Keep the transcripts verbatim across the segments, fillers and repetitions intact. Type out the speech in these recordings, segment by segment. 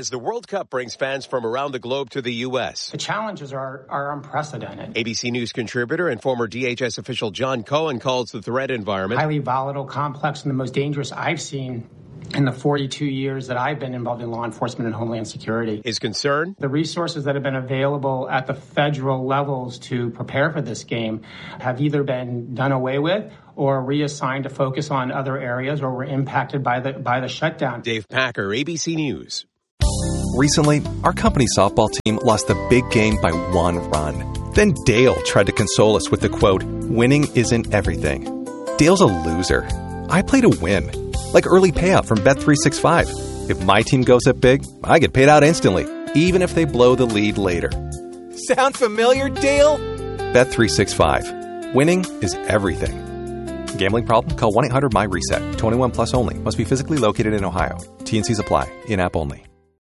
as the World Cup brings fans from around the globe to the U S. The challenges are, are unprecedented. A B C News contributor and former D H S official John Cohen calls the threat environment highly volatile, complex, and the most dangerous I've seen in the forty-two years that I've been involved in law enforcement and homeland security. His concern? The resources that have been available at the federal levels to prepare for this game have either been done away with or reassigned to focus on other areas or were impacted by the by the shutdown. Dave Packer, A B C News. Recently, our company softball team lost the big game by one run. Then Dale tried to console us with the quote, "Winning isn't everything." Dale's a loser. I play to win. Like early payout from Bet three sixty-five. If my team goes up big, I get paid out instantly, even if they blow the lead later. Sound familiar, Dale? Bet three sixty-five. Winning is everything. Gambling problem? Call one eight hundred M Y reset. twenty-one plus only. Must be physically located in Ohio. T and C's apply. In-app only.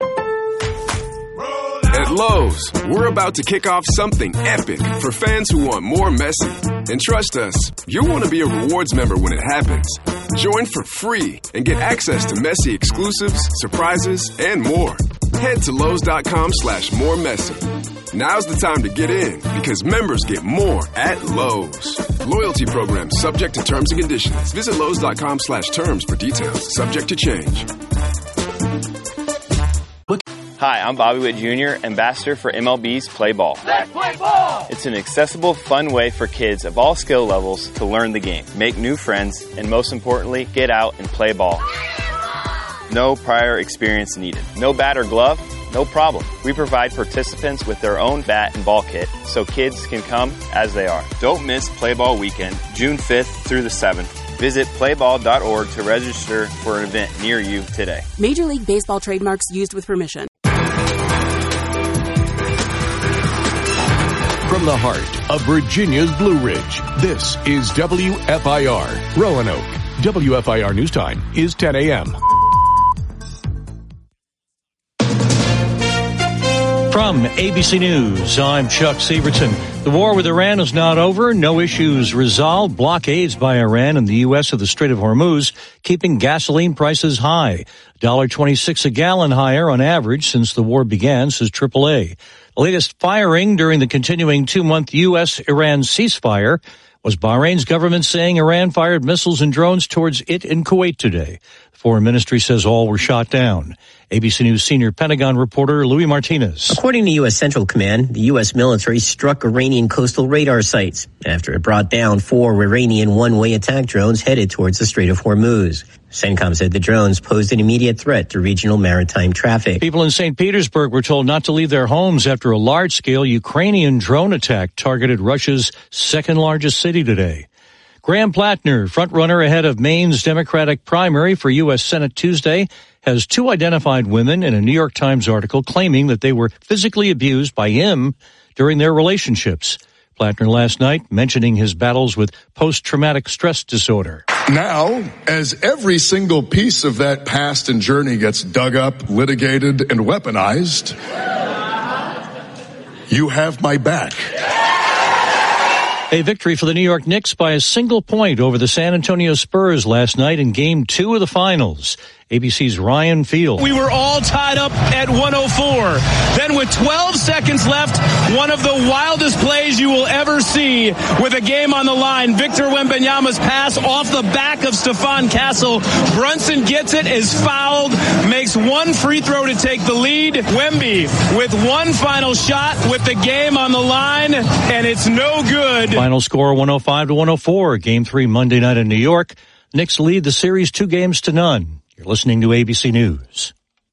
At Lowe's, we're about to kick off something epic for fans who want more Messi. And trust us, you'll want to be a rewards member when it happens. Join for free and get access to Messi exclusives, surprises, and more. Head to Lowe's.com slash more Messi. Now's the time to get in because members get more at Lowe's. Loyalty program subject to terms and conditions. Visit Lowe's.com slash terms for details. Subject to change. Hi, I'm Bobby Witt Junior, ambassador for M L B's Play Ball. Let's play ball! It's an accessible, fun way for kids of all skill levels to learn the game, make new friends, and most importantly, get out and play ball. No prior experience needed. No bat or glove? No problem. We provide participants with their own bat and ball kit so kids can come as they are. Don't miss Play Ball Weekend, June fifth through the seventh. Visit play ball dot org to register for an event near you today. Major League Baseball trademarks used with permission. From the heart of Virginia's Blue Ridge, this is W F I R, Roanoke. W F I R News Time is ten a.m. From A B C News, I'm Chuck Severson. The war with Iran is not over. No issues resolved. Blockades by Iran and the U S of the Strait of Hormuz keeping gasoline prices high. one dollar twenty-six a gallon higher on average since the war began, says triple A. The latest firing during the continuing two-month U S-Iran ceasefire was Bahrain's government saying Iran fired missiles and drones towards it in Kuwait today. The foreign ministry says all were shot down. A B C News senior Pentagon reporter Louis Martinez. According to U S Central Command, the U S military struck Iranian coastal radar sites after it brought down four Iranian one-way attack drones headed towards the Strait of Hormuz. CENTCOM said the drones posed an immediate threat to regional maritime traffic. People in Saint Petersburg were told not to leave their homes after a large-scale Ukrainian drone attack targeted Russia's second-largest city today. Graham Plattner, front-runner ahead of Maine's Democratic primary for U S Senate Tuesday, has two identified women in a New York Times article claiming that they were physically abused by him during their relationships. Plattner last night mentioning his battles with post-traumatic stress disorder. Now, as every single piece of that past and journey gets dug up, litigated, and weaponized, you have my back. A victory for the New York Knicks by a single point over the San Antonio Spurs last night in Game two of the Finals. A B C's Ryan Field. We were all tied up at one oh four. Then with twelve seconds left, one of the wildest plays you will ever see with a game on the line. Victor Wembanyama's pass off the back of Stephon Castle. Brunson gets it, is fouled, makes one free throw to take the lead. Wemby with one final shot with the game on the line, and it's no good. Final score one oh five to one oh four. Game three Monday night in New York. Knicks lead the series two games to none. You're listening to A B C News.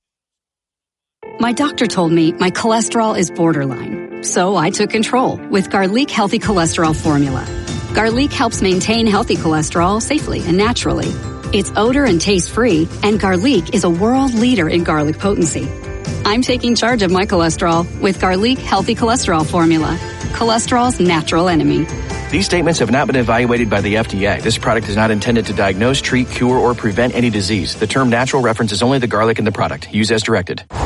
My doctor told me my cholesterol is borderline, so I took control with Garlic Healthy Cholesterol Formula. Garlic helps maintain healthy cholesterol safely and naturally. It's odor and taste-free, and Garlic is a world leader in garlic potency. I'm taking charge of my cholesterol with Garlic Healthy Cholesterol Formula, cholesterol's natural enemy. These statements have not been evaluated by the F D A. This product is not intended to diagnose, treat, cure, or prevent any disease. The term natural references only the garlic in the product. Use as directed. Do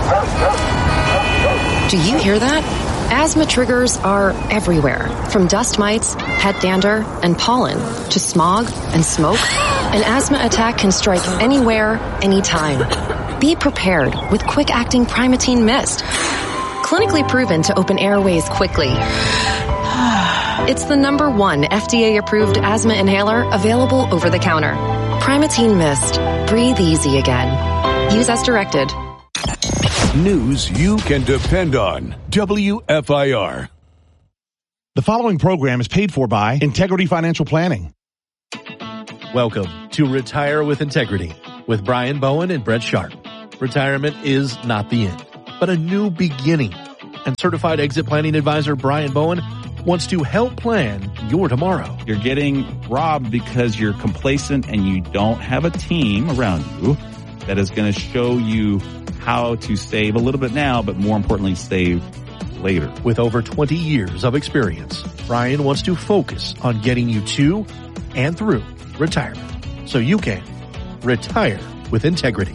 you hear that? Asthma triggers are everywhere, from dust mites, pet dander, and pollen, to smog and smoke. An asthma attack can strike anywhere, anytime. Be prepared with quick-acting Primatene Mist. Clinically proven to open airways quickly. It's the number one F D A-approved asthma inhaler available over the counter. Primatene Mist. Breathe easy again. Use as directed. News you can depend on. W F I R. The following program is paid for by Integrity Financial Planning. Welcome to Retire with Integrity with Brian Bowen and Brett Sharp. Retirement is not the end, but a new beginning. And certified exit planning advisor Brian Bowen wants to help plan your tomorrow. You're getting robbed because you're complacent and you don't have a team around you that is going to show you how to save a little bit now, but more importantly, save later. With over twenty years of experience, Brian wants to focus on getting you to and through retirement so you can retire with integrity.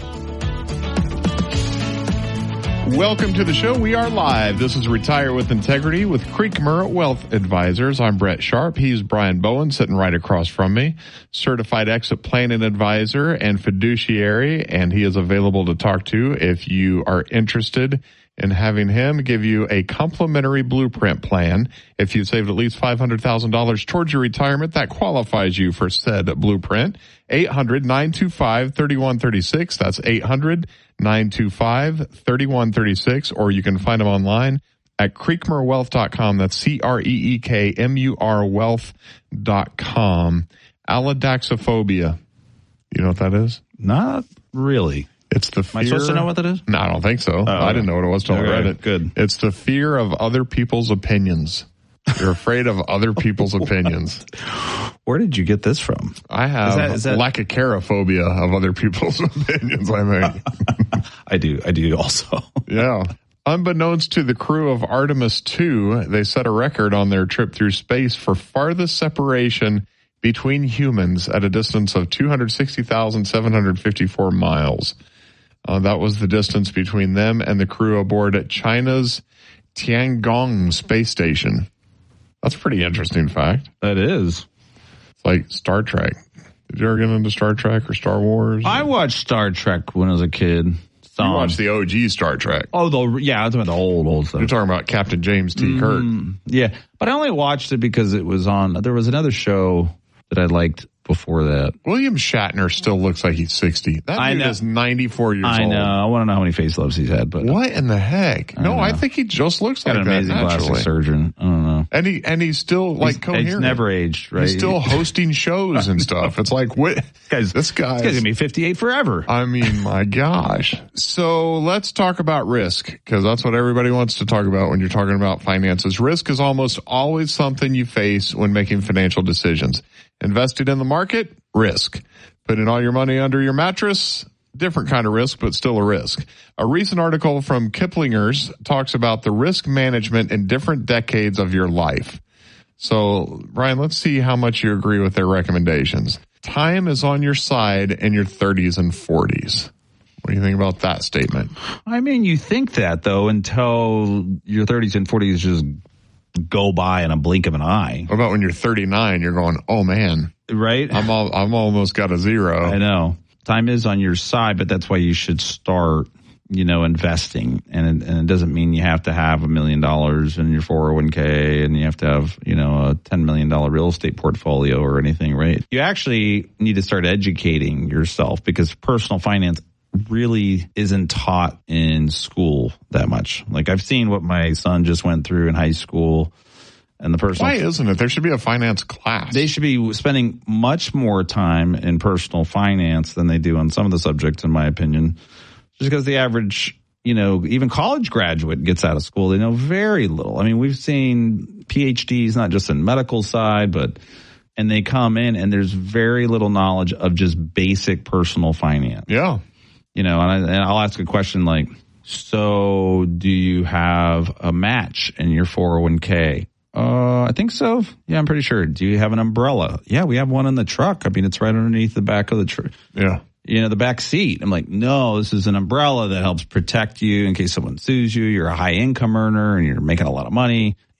Welcome to the show. We are live. This is Retire with Integrity with Creekmur Wealth Advisors. I'm Brett Sharp. He's Brian Bowen, sitting right across from me. Certified exit planning advisor and fiduciary, and he is available to talk to if you are interested in having him give you a complimentary blueprint plan. If you've saved at least five hundred thousand dollars towards your retirement, that qualifies you for said blueprint. eight hundred, nine two five, three one three six. That's eight hundred, nine two five, three one three six. Or you can find him online at creekmur wealth dot com. That's C R E E K M U R wealth dot com. Allodaxophobia. You know what that is? Not really. It's the fear. Am I supposed to know what that is? No, I don't think so. Oh, I didn't know what it was till okay, I read it. Good. It's the fear of other people's opinions. You're afraid of other people's opinions. Where did you get this from? I have is that, is that... lachicarophobia of other people's opinions, I think. I do. I do also. Yeah. Unbeknownst to the crew of Artemis two, they set a record on their trip through space for farthest separation between humans at a distance of two hundred sixty thousand, seven hundred fifty-four miles. Uh, that was the distance between them and the crew aboard at China's Tiangong space station. That's a pretty interesting fact. That is. It's like Star Trek. Did you ever get into Star Trek or Star Wars? I watched Star Trek when I was a kid. Some. You watched the O G Star Trek. Oh, the yeah, I was talking about the old, old stuff. You're talking about Captain James T. Kirk. Mm, yeah, but I only watched it because it was on, there was another show that I liked before that. William Shatner still looks like he's sixty. That I dude know. is ninety-four years I old. I know. I want to know how many facelifts he's had. But what in the heck? I no, know. I think he just looks Got like an that amazing naturally. plastic surgeon. I don't know. And he and he's still like he's, coherent. He's never aged, right? He's still hosting shows and stuff. It's like what guys, this guy this guy's gonna be fifty-eight forever. I mean, my gosh. So let's talk about risk, because that's what everybody wants to talk about when you're talking about finances. Risk is almost always something you face when making financial decisions. Invested in the market, risk. Putting all your money under your mattress, different kind of risk, but still a risk. A recent article from Kiplinger's talks about the risk management in different decades of your life. So, Brian, let's see how much you agree with their recommendations. Time is on your side in your thirties and forties. What do you think about that statement? I mean, you think that, though, until your thirties and forties just go by in a blink of an eye. What about when you're thirty-nine, you're going, oh, man. Right? I'm all, I'm almost got a zero. I know. Time is on your side, but that's why you should start, you know, investing. And it, and it doesn't mean you have to have a million dollars in your four oh one k and you have to have, you know, a ten million dollars real estate portfolio or anything, right? You actually need to start educating yourself, because personal finance really isn't taught in school that much. Like, I've seen what my son just went through in high school. And the personal, why isn't it? There should be a finance class. They should be spending much more time in personal finance than they do on some of the subjects, in my opinion. Just because the average, you know, even college graduate gets out of school, they know very little. I mean, we've seen P H Ds, not just in medical side, but, and they come in and there's very little knowledge of just basic personal finance. Yeah. You know, and, I, and I'll ask a question like, so do you have a match in your four oh one k? Uh, I think so. Yeah, I'm pretty sure. Do you have an umbrella? Yeah, we have one in the truck. I mean, it's right underneath the back of the truck. Yeah. You know, the back seat. I'm like, no, this is an umbrella that helps protect you in case someone sues you. You're a high income earner and you're making a lot of money.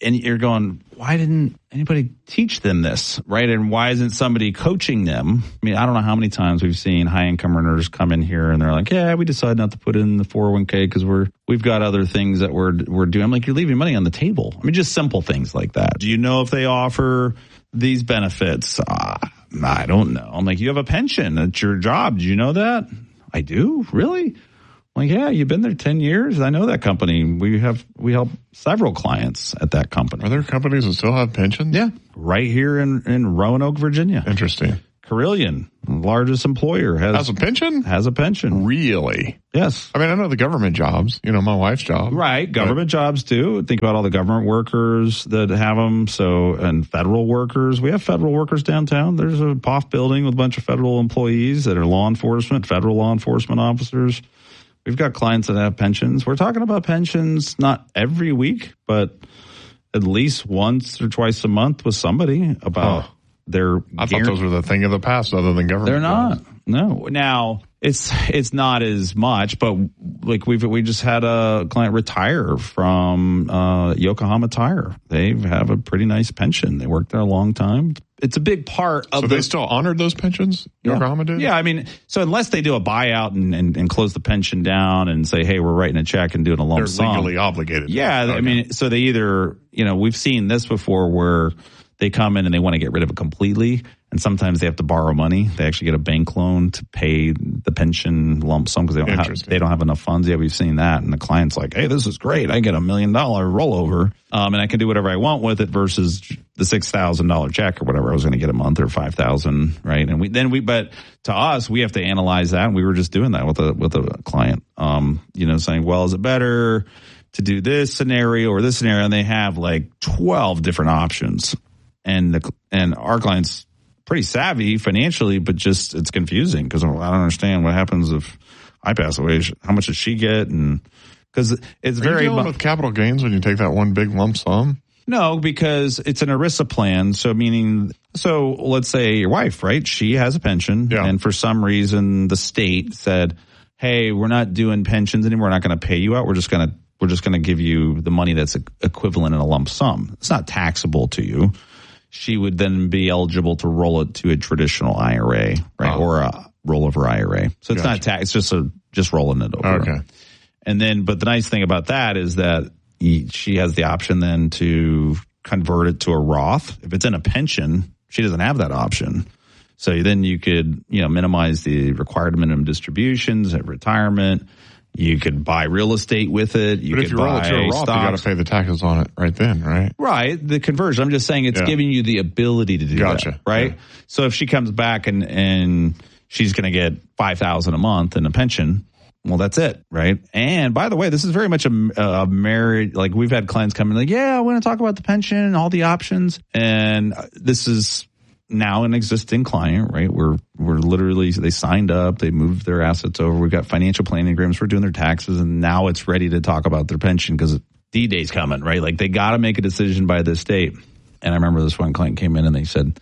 and you're going, why didn't anybody teach them this, right? And why isn't somebody coaching them? I mean, I don't know how many times we've seen high-income earners come in here and they're like, yeah, we decided not to put it in the four oh one k because we're, we've got other things that we're, we're doing. I'm like, you're leaving money on the table. I mean, just simple things like that. Do you know if they offer these benefits? Uh, I don't know. I'm like, you have a pension. That's your job. Do you know that? I do? Really? I'm like, yeah, you've been there ten years. I know that company. We have we help several clients at that company. Are there companies that still have pensions? Yeah, right here in, in Roanoke, Virginia. Interesting. Carillion, largest employer, has, has a pension? Has a pension. Really? Yes. I mean, I know the government jobs, you know, my wife's job. Right. Government but, jobs too. Think about all the government workers that have them. So, and federal workers. We have federal workers downtown. There's a P O F building with a bunch of federal employees that are law enforcement, federal law enforcement officers. We've got clients that have pensions. We're talking about pensions not every week, but at least once or twice a month with somebody about oh. their. I thought those were the thing of the past other than government. They're not. jobs. No. Now, it's it's not as much, but like we've we just had a client retire from uh, Yokohama Tire. They have a pretty nice pension. They worked there a long time. It's a big part of. So the, they still honored those pensions? Yokohama yeah. did? Yeah, I mean, so unless they do a buyout and, and, and close the pension down and say, hey, we're writing a check and doing a lump They're sum. They're legally obligated. Yeah, okay. I mean, so they either, you know, we've seen this before where they come in and they want to get rid of it completely. And sometimes they have to borrow money. They actually get a bank loan to pay the pension lump sum because they don't have they don't have enough funds. Yeah, we've seen that. And the client's like, hey, this is great. I get a million dollar rollover, um, and I can do whatever I want with it versus the six thousand dollar check or whatever I was going to get a month or five thousand, right? And we then we, but to us, we have to analyze that. And we were just doing that with a with a client, um, you know, saying, well, is it better to do this scenario or this scenario? And they have like twelve different options, and the and our clients. Pretty savvy financially, but just it's confusing because I don't understand what happens if I pass away. How much does she get? And because it's Are very you dealing with capital gains when you take that one big lump sum. No, because it's an ERISA plan. So meaning, so let's say your wife, right? She has a pension, yeah. and for some reason the state said, "Hey, we're not doing pensions anymore. We're not going to pay you out. We're just going to we're just going to give you the money that's equivalent in a lump sum. It's not taxable to you." She would then be eligible to roll it to a traditional I R A, right, oh. or a rollover I R A. So it's gotcha. not tax; it's just a just rolling it over. Okay. And then, but the nice thing about that is that he, she has the option then to convert it to a Roth. If it's in a pension, she doesn't have that option. So then you could, you know, minimize the required minimum distributions at retirement. You could buy real estate with it. You but could if you buy roll it to a Roth, stocks. you got to pay the taxes on it right then, right? Right. The conversion. I'm just saying it's yeah. giving you the ability to do gotcha. that, right? Yeah. So if she comes back and, and she's going to get five thousand dollars a month in a pension, well, that's it, right? And by the way, this is very much a, a marriage. Like we've had clients come in like, yeah, I want to talk about the pension and all the options. And this is now an existing client, right? We're we're literally, they signed up, they moved their assets over. We've got financial planning agreements. We're doing their taxes, and now it's ready to talk about their pension because D-Day's coming, right? Like they got to make a decision by this date. And I remember this one client came in and they said,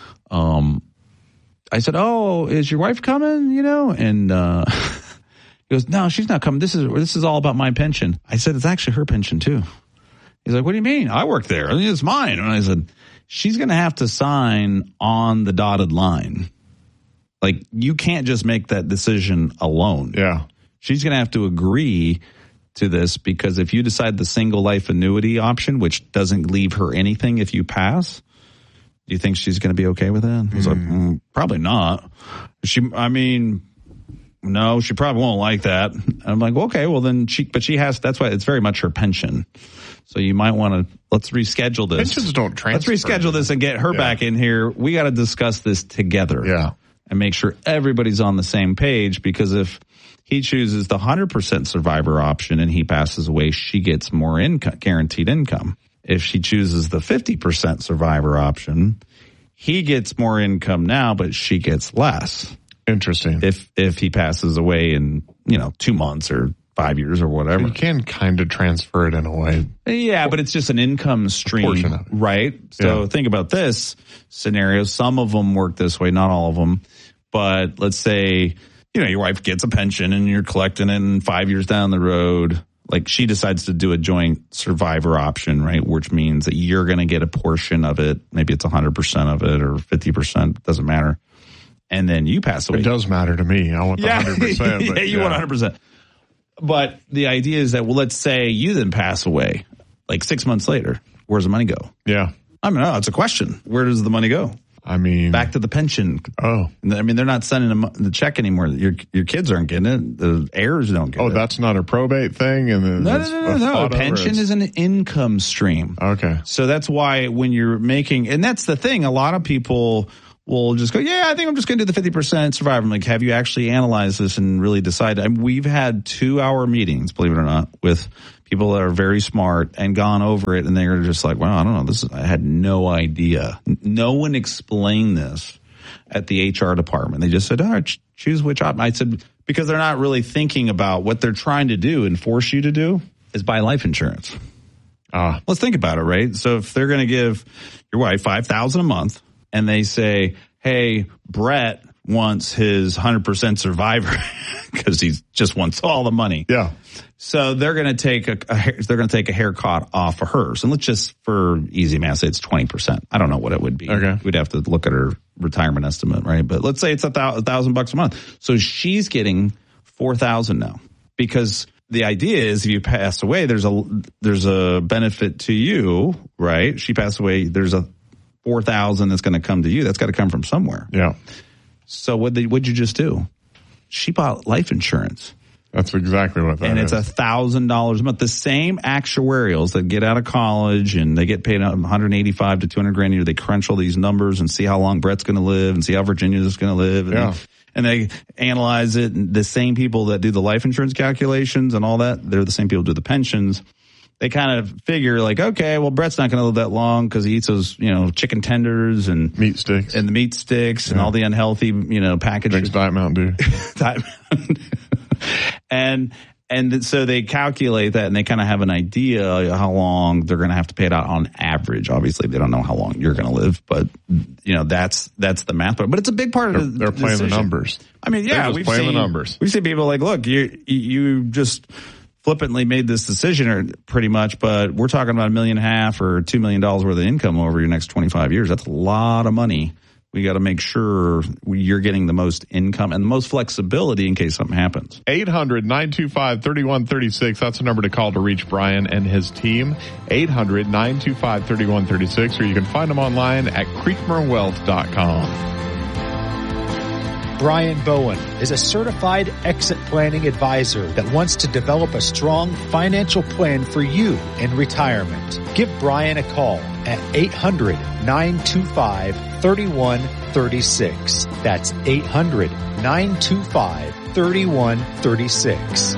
um, I said, oh, is your wife coming? You know, and uh, he goes, no, she's not coming. This is this is all about my pension. I said, it's actually her pension too. He's like, what do you mean? I work there. I mean, it's mine. And I said, she's going to have to sign on the dotted line. Like, you can't just make that decision alone. Yeah. She's going to have to agree to this because if you decide the single life annuity option, which doesn't leave her anything if you pass, do you think she's going to be okay with that? He's mm. like, mm, probably not. She, I mean, no, she probably won't like that. And I'm like, okay, well then she, but she has, that's why it's very much her pension. So you might want to, let's reschedule this. Pensions don't transfer. Let's reschedule this and get her yeah. back in here. We got to discuss this together. Yeah. And make sure everybody's on the same page, because if he chooses the one hundred percent survivor option and he passes away, she gets more income, guaranteed income. If she chooses the fifty percent survivor option, he gets more income now, but she gets less. Interesting. If if he passes away in, you know, two months or five years or whatever. You can kind of transfer it in a way. Yeah, but it's just an income stream, right? So yeah. think about this scenario. Some of them work this way, not all of them. But let's say, you know, your wife gets a pension and you're collecting it, and five years down the road, like she decides to do a joint survivor option, right? Which means that you're going to get a portion of it. Maybe it's one hundred percent of it or fifty percent. Doesn't matter. And then you pass away. It does matter to me. I want the yeah. one hundred percent. yeah, you yeah. want one hundred percent. But the idea is that, well, let's say you then pass away like six months later. Where's the money go? Yeah. I mean, no, it's a question. Where does the money go? I mean, back to the pension. Oh, I mean, they're not sending them the check anymore. Your your kids aren't getting it. The heirs don't get oh, it. Oh, that's not a probate thing. And then no, no, no, no. no. A pension is an income stream. Okay, so that's why when you're making, and that's the thing. A lot of people will just go, yeah, I think I'm just going to do the fifty percent survivor. I'm like, have you actually analyzed this and really decided? I mean, we've had two hour meetings, believe it or not, with people that are very smart and gone over it, and they're just like, well, I don't know. This is, I had no idea. No one explained this at the H R department. They just said, all right, ch- choose which option. I said, because they're not really thinking about what they're trying to do and force you to do is buy life insurance. Ah, let's think about it, right? So if they're going to give your wife five thousand dollars a month and they say, hey, Brett wants his one hundred percent survivor because he just wants all the money. Yeah. So they're going to take a, a they're going to take a haircut off of hers, and let's just for easy math say it's twenty percent. I don't know what it would be. Okay, we'd have to look at her retirement estimate, right? But let's say it's a thousand, thousand bucks a month. So she's getting four thousand now because the idea is if you pass away, there's a there's a benefit to you, right? She passed away, there's a four thousand that's going to come to you. That's got to come from somewhere. Yeah. So what did what'd you just do? She bought life insurance. That's exactly what that and is. And it's a thousand dollars a month. The same actuarials that get out of college and they get paid one hundred eighty-five to two hundred grand a year. They crunch all these numbers and see how long Brett's going to live and see how Virginia's going to live. And, yeah. they, and they analyze it. And the same people that do the life insurance calculations and all that, they're the same people who do the pensions. They kind of figure like, okay, well, Brett's not going to live that long because he eats those, you know, chicken tenders and meat sticks and the meat sticks yeah. and all the unhealthy, you know, packages. Drinks Diet Mountain Dew. Diet Mountain Dew. and and so they calculate that and they kind of have an idea how long they're going to have to pay it out on average. Obviously, they don't know how long you're going to live, but you know that's that's the math. But it's a big part they're, of the they're playing decision. the numbers. I mean, yeah, we've playing seen the numbers. We've seen people like, look, you you just flippantly made this decision or pretty much, but we're talking about a million and a half or two million dollars worth of income over your next twenty-five years. That's a lot of money. We got to make sure you're getting the most income and the most flexibility in case something happens. eight hundred nine two five three one three six. That's the number to call to reach Brian and his team. eight hundred nine two five three one three six, or you can find them online at creekmer wealth dot com. Brian Bowen is a certified exit planning advisor that wants to develop a strong financial plan for you in retirement. Give Brian a call at eight hundred nine two five three one three six. That's eight hundred nine two five three one three six.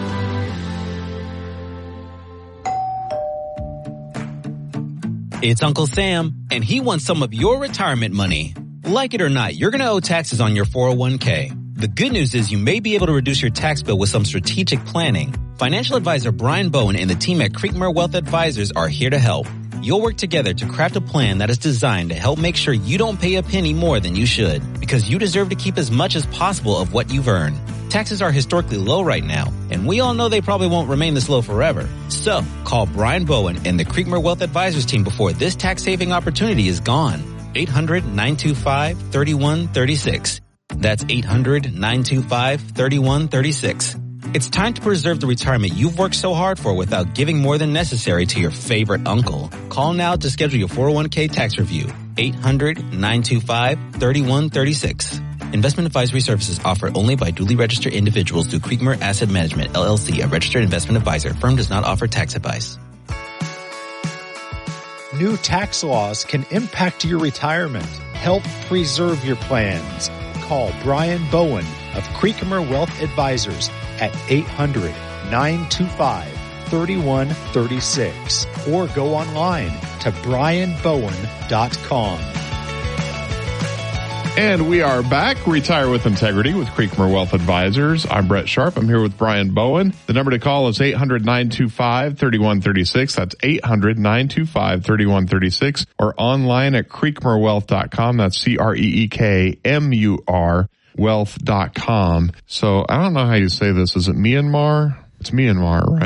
It's Uncle Sam, and he wants some of your retirement money. Like it or not, you're going to owe taxes on your four oh one k. The good news is you may be able to reduce your tax bill with some strategic planning. Financial advisor Brian Bowen and the team at Creekmer Wealth Advisors are here to help. You'll work together to craft a plan that is designed to help make sure you don't pay a penny more than you should, because you deserve to keep as much as possible of what you've earned. Taxes are historically low right now, and we all know they probably won't remain this low forever. So, call Brian Bowen and the Creekmer Wealth Advisors team before this tax-saving opportunity is gone. eight hundred nine two five three one three six. That's eight hundred nine two five three one three six. It's time to preserve the retirement you've worked so hard for without giving more than necessary to your favorite uncle. Call now to schedule your four oh one k tax review. eight hundred nine two five three one three six. Investment advisory services offered only by duly registered individuals through Creekmer Asset Management, L L C, a registered investment advisor. Firm does not offer tax advice. New tax laws can impact your retirement. Help preserve your plans. Call Brian Bowen of Creekmer Wealth Advisors at eight hundred nine two five three one three six or go online to brian bowen dot com. And we are back. Retire with Integrity with Creekmer Wealth Advisors. I'm Brett Sharp. I'm here with Brian Bowen. The number to call is eight hundred nine two five three one three six. That's eight hundred nine two five three one three six or online at creekmer wealth dot com. That's C R E E K M U R wealth dot com. So I don't know how you say this. Is it Myanmar? It's Myanmar, right?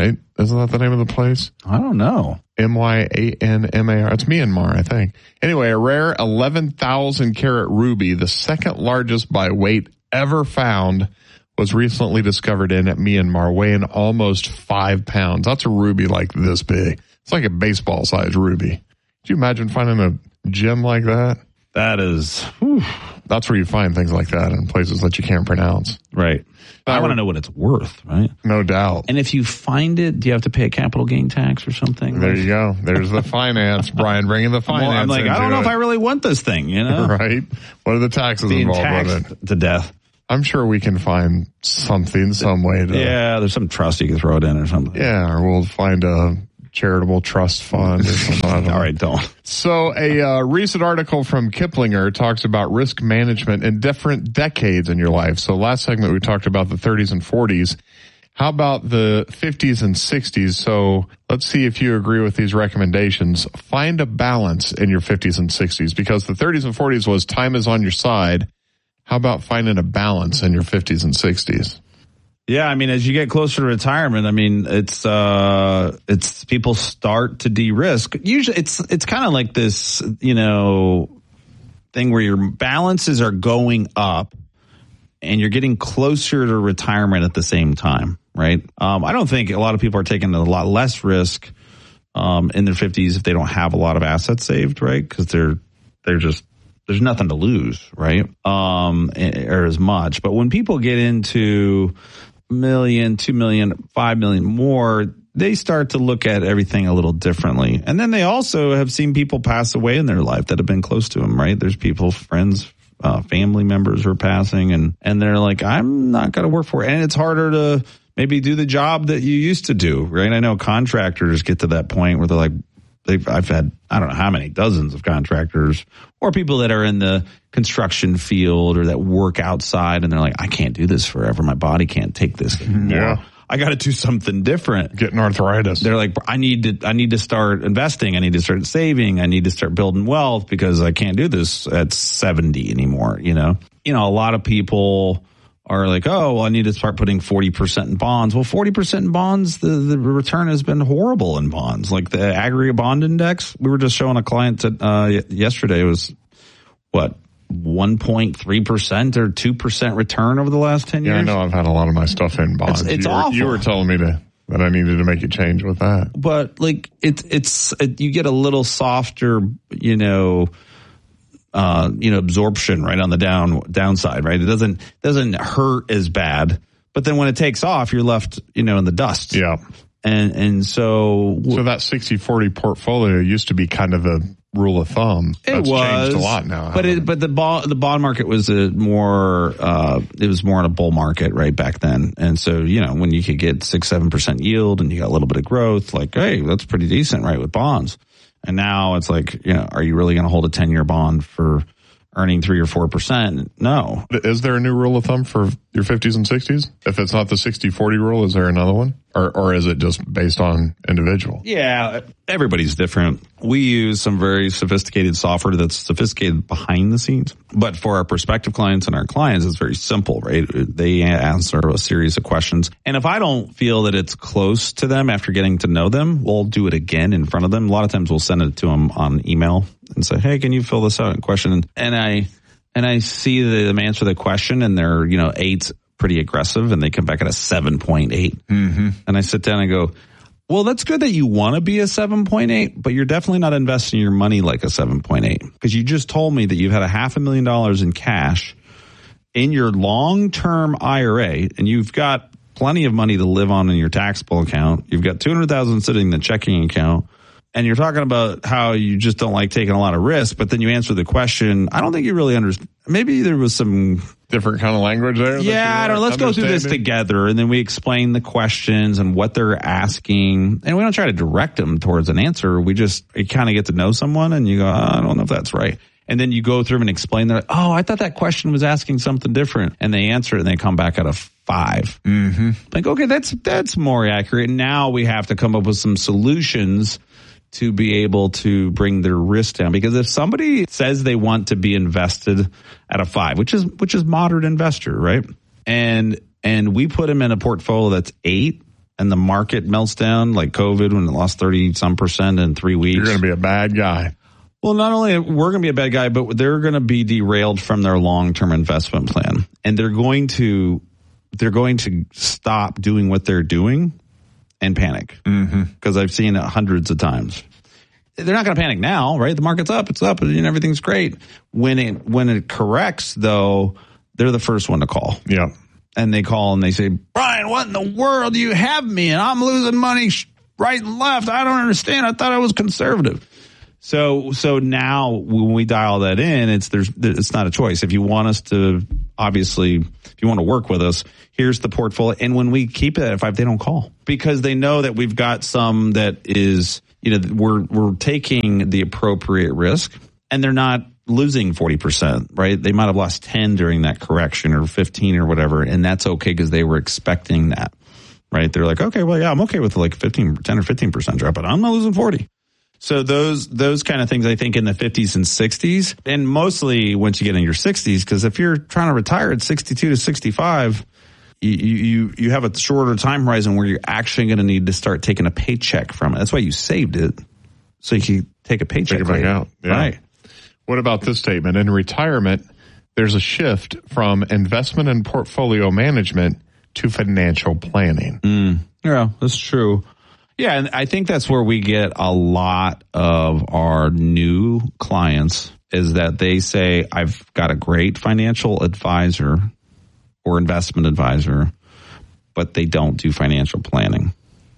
Isn't that the name of the place? I don't know. M Y A N M A R. It's Myanmar, I think. Anyway, a rare eleven thousand carat ruby, the second largest by weight ever found, was recently discovered in Myanmar, weighing almost five pounds. That's a ruby like this big. It's like a baseball-sized ruby. Could you imagine finding a gem like that? That is... Whew. That's where you find things like that in places that you can't pronounce. Right. I want to know what it's worth, right? No doubt. And if you find it, do you have to pay a capital gain tax or something? There you go. There's the finance, Brian, bringing the finance. Well, I'm like, I don't know it. if I really want this thing, you know? Right. What are the taxes Being involved with it? To death. I'm sure we can find something, some way to... Yeah, there's some trust you can throw it in or something. Yeah, or we'll find a charitable trust fund or something. All right, don't. So a uh, recent article from Kiplinger talks about risk management in different decades in your life. So last segment we talked about the thirties and forties. How about the fifties and sixties? So let's see if you agree with these recommendations. Find a balance in your fifties and sixties, because the thirties and forties was time is on your side. How about finding a balance in your fifties and sixties? Yeah, I mean, as you get closer to retirement, I mean, it's uh, it's people start to de-risk. Usually, it's it's kind of like this, you know, thing where your balances are going up, and you're getting closer to retirement at the same time, right? Um, I don't think a lot of people are taking a lot less risk um, in their fifties if they don't have a lot of assets saved, right? Because they're they're just there's nothing to lose, right? Um, or as much. But when people get into million, two million, five million more, they start to look at everything a little differently. And then they also have seen people pass away in their life that have been close to them, right? There's people, friends, uh, family members are passing, and, and they're like, I'm not going to work for it. And it's harder to maybe do the job that you used to do, right? I know contractors get to that point where they're like, they've, I've had, I don't know how many dozens of contractors or people that are in the construction field or that work outside, and they're like, I can't do this forever. My body can't take this anymore. Yeah. I got to do something different. Getting arthritis. They're like, I need to, I need to start investing. I need to start saving. I need to start building wealth because I can't do this at seventy anymore. You know, you know, a lot of people are like, oh, well, I need to start putting forty percent in bonds. Well, forty percent in bonds, the, the return has been horrible in bonds. Like the aggregate bond index, we were just showing a client that, uh, yesterday, it was, what, one point three percent or two percent return over the last ten years? Yeah, I know. I've had a lot of my stuff in bonds. It's, it's you, awful. Were, you were telling me to that I needed to make a change with that. But, like, it, it's it, you get a little softer, you know, Uh, you know, absorption right on the down downside, right? It doesn't doesn't hurt as bad, but then when it takes off, you're left, you know, in the dust. Yeah, and and so so that sixty forty portfolio used to be kind of a rule of thumb. It That's was changed a lot now, but it, but the bond the bond market was a more uh, it was more in a bull market right back then, and so you know when you could get six seven percent yield and you got a little bit of growth, like hey, that's pretty decent, right, with bonds. And now it's like, you know, are you really going to hold a ten-year bond for earning three or four percent? No. Is there a new rule of thumb for your fifties and sixties? If it's not the sixty forty rule, is there another one? Or or is it just based on individual? Yeah, everybody's different. We use some very sophisticated software that's sophisticated behind the scenes. But for our prospective clients and our clients, it's very simple, right? They answer a series of questions. And if I don't feel that it's close to them after getting to know them, we'll do it again in front of them. A lot of times we'll send it to them on email and say, hey, can you fill this out in question? And I and I see them answer the question and they're, you know, eight pretty aggressive, and they come back at a seven point eight. Mm-hmm. And I sit down and go, well, that's good that you want to be a seven point eight, but you're definitely not investing your money like a seven point eight, because you just told me that you've had a half a million dollars in cash in your long-term I R A, and you've got plenty of money to live on in your taxable account. You've got two hundred thousand dollars sitting in the checking account, and you're talking about how you just don't like taking a lot of risk, but then you answer the question. I don't think you really understand. Maybe there was some different kind of language there. Yeah, I don't know. Let's go through this together, and then we explain the questions and what they're asking, and we don't try to direct them towards an answer. We just you kind of get to know someone, and you go, oh, I don't know if that's right. And then you go through and explain that, oh, I thought that question was asking something different, and they answer it, and they come back at a five. Mm-hmm. Like, okay, that's that's more accurate. Now we have to come up with some solutions to be able to bring their risk down. Because if somebody says they want to be invested at a five, which is which is moderate investor, right? And and we put them in a portfolio that's eight, and the market melts down like COVID when it lost thirty some percent in three weeks. You're going to be a bad guy. Well, not only we're going to be a bad guy, but they're going to be derailed from their long-term investment plan, and they're going to they're going to stop doing what they're doing and panic, because mm-hmm. I've seen it hundreds of times. They're not going to panic now, right? The market's up, it's up, and everything's great. When it when it corrects, though, they're the first one to call. Yeah, and they call and they say, "Brian, what in the world do you have me? And I'm losing money right and left. I don't understand. I thought I was conservative." So, so now when we dial that in, it's there's it's not a choice. If you want us to, obviously, if you want to work with us, here's the portfolio. And when we keep it at five, they don't call because they know that we've got some that is, you know, we're we're taking the appropriate risk, and they're not losing forty percent, right? They might have lost ten during that correction or fifteen or whatever, and that's okay because they were expecting that, right? They're like, okay, well, yeah, I'm okay with like fifteen, ten or fifteen percent drop, but I'm not losing forty. So those those kind of things, I think, in the fifties and sixties, and mostly once you get in your sixties, because if you're trying to retire at sixty-two to sixty-five, you you you have a shorter time horizon where you're actually going to need to start taking a paycheck from it. That's why you saved it, so you can take a paycheck. Take it back out. Yeah. Right. What about this statement? In retirement, there's a shift from investment and portfolio management to financial planning. Mm. Yeah, that's true. Yeah, and I think that's where we get a lot of our new clients is that they say, I've got a great financial advisor or investment advisor, but they don't do financial planning.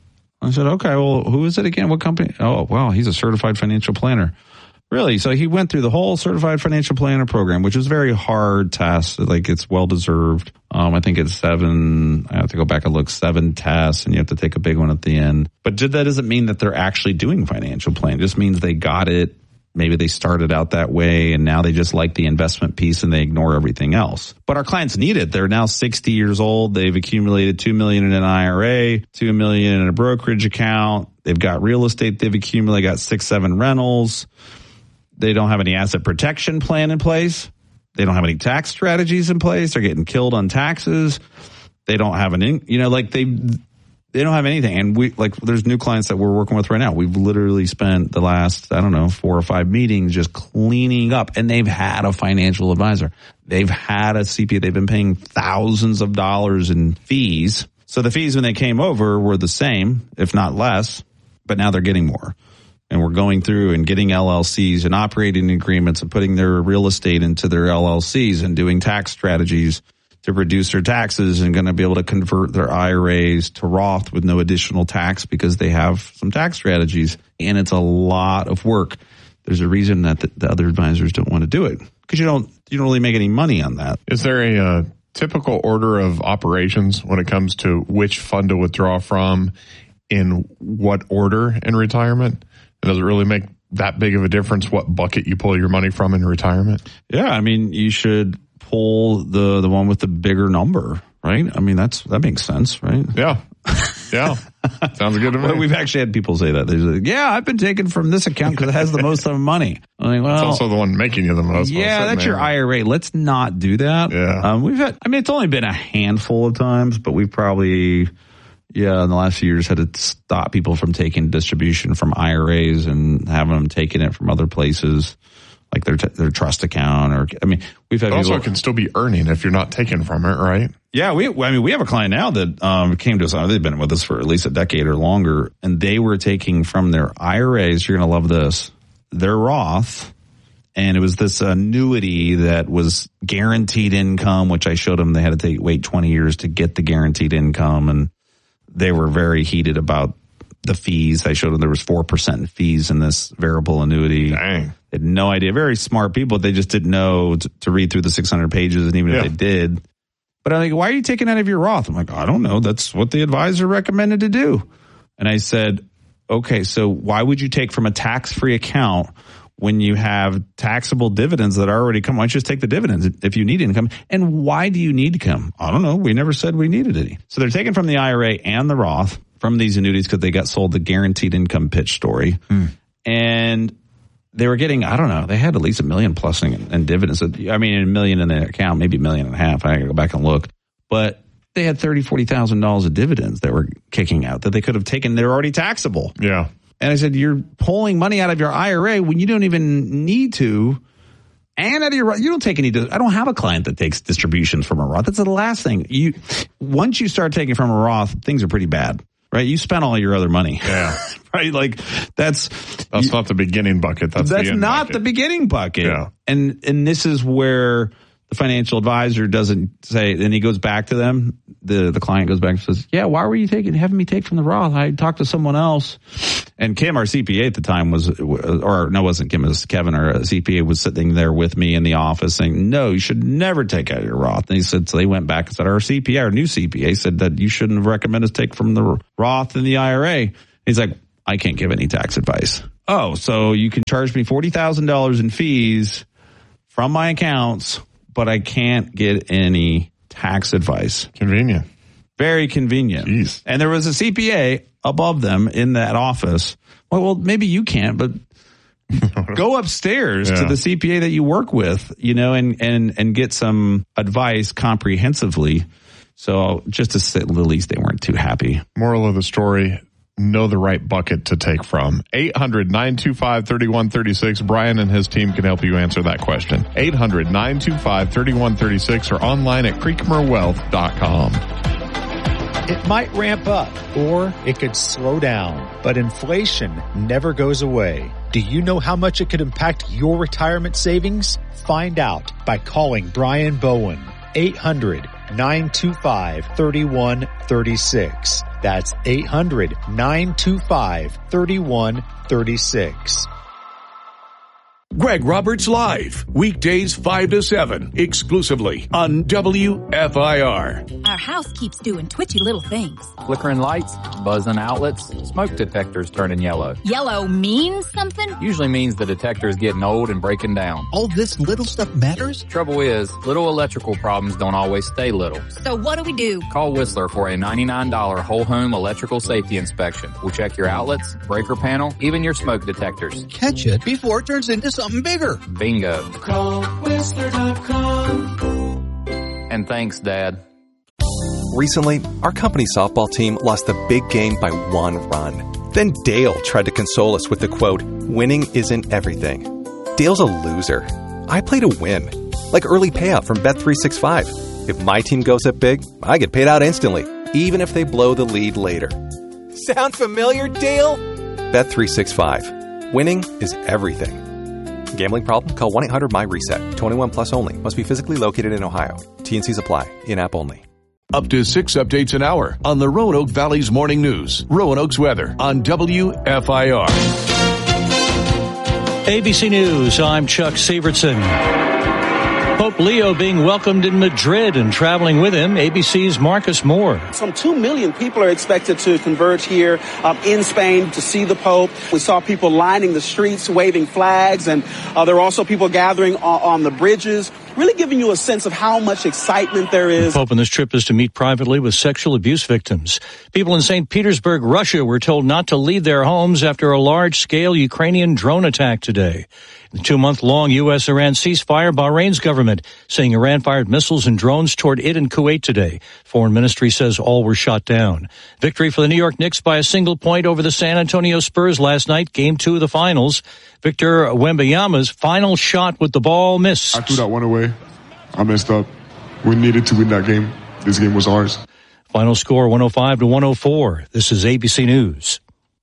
I said, okay, well, who is it again? What company? Oh, wow, he's a certified financial planner. Really? So he went through the whole certified financial planner program, which is a very hard test. Like, it's well-deserved. Um, I think it's seven, I have to go back and look, seven tests, and you have to take a big one at the end. But that doesn't mean that they're actually doing financial planning. It just means they got it. Maybe they started out that way, and now they just like the investment piece, and they ignore everything else. But our clients need it. They're now sixty years old. They've accumulated two million dollars in an I R A, two million dollars in a brokerage account. They've got real estate they've accumulated, got six, seven rentals. They don't have any asset protection plan in place. They don't have any tax strategies in place. They're getting killed on taxes. They don't have an, in, you know, like they, they don't have anything. And we, like, there's new clients that we're working with right now. We've literally spent the last, I don't know, four or five meetings just cleaning up, and they've had a financial advisor. They've had a C P A. They've been paying thousands of dollars in fees. So the fees when they came over were the same, if not less, but now they're getting more. And we're going through and getting L L Cs and operating agreements and putting their real estate into their L L Cs and doing tax strategies to reduce their taxes and going to be able to convert their I R As to Roth with no additional tax because they have some tax strategies. And it's a lot of work. There's a reason that the, the other advisors don't want to do it because you don't you don't really make any money on that. Is there a uh, typical order of operations when it comes to which fund to withdraw from in what order in retirement? Does it really make that big of a difference what bucket you pull your money from in retirement? Yeah, I mean, you should pull the, the one with the bigger number, right? I mean, that's that makes sense, right? Yeah. Yeah. Sounds good to me. Well, we've actually had people say that. They're like, yeah, I've been taken from this account because it has the most of money. I'm like, well, it's also the one making you the most. Yeah, that's your I R A. Let's not do that. Yeah. Um, we've had, I mean, it's only been a handful of times, but we've probably... Yeah, in the last few years, had to stop people from taking distribution from I R As and having them taking it from other places, like their their trust account. Or I mean, we've had but people, also it can still be earning if you're not taking from it, right? Yeah, we. I mean, we have a client now that um, came to us. They've been with us for at least a decade or longer, and they were taking from their I R As. You're going to love this. Their Roth. And it was this annuity that was guaranteed income, which I showed them they had to take, wait twenty years to get the guaranteed income, and they were very heated about the fees. I showed them there was four percent in fees in this variable annuity. Dang. They had no idea. Very smart people. They just didn't know to, to read through the six hundred pages, and even yeah. if they did. But I'm like, why are you taking out of your Roth? I'm like, I don't know. That's what the advisor recommended to do. And I said, okay, so why would you take from a tax-free account when you have taxable dividends that are already come? Why don't you just take the dividends if you need income? And why do you need income? I don't know. We never said we needed any. So they're taking from the I R A and the Roth from these annuities because they got sold the guaranteed income pitch story. Hmm. And they were getting, I don't know, they had at least a million plus in, in dividends. I mean, a million in the account, maybe a million and a half. I got to go back and look. But they had thirty thousand dollars, forty thousand dollars of dividends that were kicking out that they could have taken. They're already taxable. Yeah. And I said, you're pulling money out of your I R A when you don't even need to. And out of your, you don't take any, I don't have a client that takes distributions from a Roth. That's the last thing. You, once you start taking from a Roth, things are pretty bad, right? You spent all your other money. Yeah. Right? Like that's. That's you, not the beginning bucket. That's, that's the end not bucket. the beginning bucket. Yeah. And, and this is where the financial advisor doesn't say, and he goes back to them. The, the client goes back and says, yeah, why were you taking, having me take from the Roth? I talked to someone else. And Kim, our C P A at the time was, or no, it wasn't Kim, it was Kevin, our C P A was sitting there with me in the office saying, no, you should never take out your Roth. And he said, so they went back and said, our C P A, our new C P A said that you shouldn't have recommended us take from the Roth and the I R A. He's like, I can't give any tax advice. Oh, so you can charge me forty thousand dollars in fees from my accounts, but I can't get any tax advice. Convenient. Very convenient. Jeez. And there was a C P A above them in that office. Well, well maybe you can't, but go upstairs yeah. to the C P A that you work with, you know, and, and, and get some advice comprehensively. So just to say, at least they weren't too happy. Moral of the story, know the right bucket to take from. eight hundred, nine two five, three one three six. Brian and his team can help you answer that question. eight hundred, nine two five, three one three six or online at creekmer wealth dot com. It might ramp up or it could slow down, but inflation never goes away. Do you know how much it could impact your retirement savings? Find out by calling Brian Bowen. eight hundred, nine two five, three one three six. That's eight hundred, nine two five, three one three six. Greg Roberts Live, weekdays five to seven, exclusively on W F I R. Our house keeps doing twitchy little things. Flickering lights, buzzing outlets, smoke detectors turning yellow. Yellow means something? Usually means the detector is getting old and breaking down. All this little stuff matters? Trouble is, little electrical problems don't always stay little. So what do we do? Call Whistler for a ninety-nine dollars whole home electrical safety inspection. We'll check your outlets, breaker panel, even your smoke detectors. Catch it before it turns into something bigger. Bingo. Call Whistler dot com. And thanks, Dad. Recently, our company softball team lost the big game by one run. Then Dale tried to console us with the quote, winning isn't everything. Dale's a loser. I play to win. Like early payout from Bet three sixty-five. If my team goes up big, I get paid out instantly, even if they blow the lead later. Sound familiar, Dale? Bet three sixty-five. Winning is everything. Gambling problem? Call one eight hundred M Y reset. twenty-one plus only. Must be physically located in Ohio. T and C's apply. In-app only. Up to six updates an hour on the Roanoke Valley's Morning News. Roanoke's weather on W F I R. A B C News, I'm Chuck Severson. Pope Leo being welcomed in Madrid and traveling with him, A B C's Marcus Moore. Some two million people are expected to converge here um, in Spain to see the Pope. We saw people lining the streets, waving flags, and uh, there are also people gathering on, on the bridges, really giving you a sense of how much excitement there is. The Pope on this trip is to meet privately with sexual abuse victims. People in Saint Petersburg, Russia were told not to leave their homes after a large-scale Ukrainian drone attack today. The two-month-long U S Iran ceasefire, Bahrain's government saying Iran fired missiles and drones toward it and Kuwait today. Foreign ministry says all were shot down. Victory for the New York Knicks by a single point over the San Antonio Spurs last night, game two of the finals. Victor Wembanyama's final shot with the ball missed. I threw that one away. I messed up. We needed to win that game. This game was ours. Final score one oh five to one oh four. This is A B C News.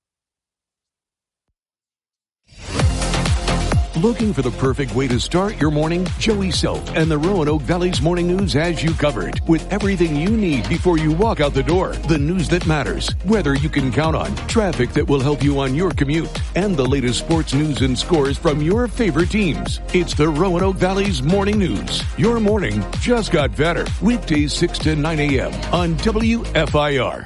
Looking for the perfect way to start your morning? Joey Self and the Roanoke Valley's Morning News has you covered with everything you need before you walk out the door. The news that matters, weather you can count on, traffic that will help you on your commute, and the latest sports news and scores from your favorite teams. It's the Roanoke Valley's Morning News. Your morning just got better. Weekdays six to nine a.m. on W F I R.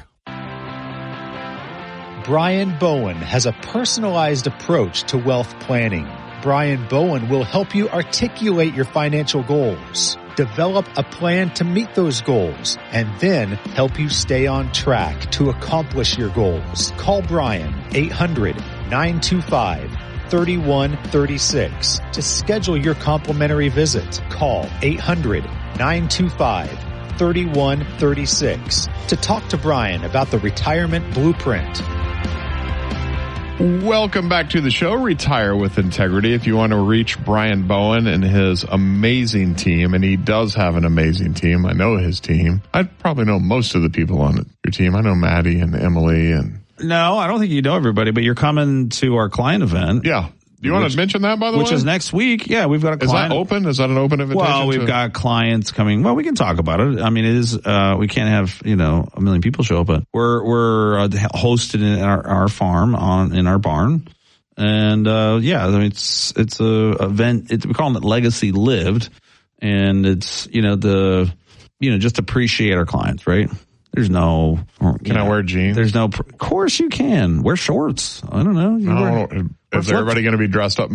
Brian Bowen has a personalized approach to wealth planning. Brian Bowen will help you articulate your financial goals, develop a plan to meet those goals, and then help you stay on track to accomplish your goals. Call Brian, eight hundred, nine two five, three one three six to schedule your complimentary visit. Call eight hundred, nine two five, thirty-one thirty-six to talk to Brian about the Retirement Blueprint. Welcome back to the show, Retire with Integrity. If you want to reach Brian Bowen and his amazing team, and he does have an amazing team. I know his team. I probably know most of the people on your team. I know Maddie and Emily. and No, I don't think you know everybody, but you're coming to our client event. Yeah. Do you which, want to mention that, by the which way? Which is next week. Yeah, we've got a client. Is that open? Is that an open invitation? Well, we've to... got clients coming. Well, we can talk about it. I mean, it is, uh, we can't have, you know, a million people show up, but we're, we're uh, hosted in our, our farm on, in our barn. And, uh, yeah, I mean, it's, it's a event. It's, we call it Legacy Lived. And it's, you know, the, you know, just appreciate our clients, right? There's no. Can know, I wear jeans? There's no. Of course you can. Wear shorts. I don't know. You no, wear, is wear everybody going to be dressed up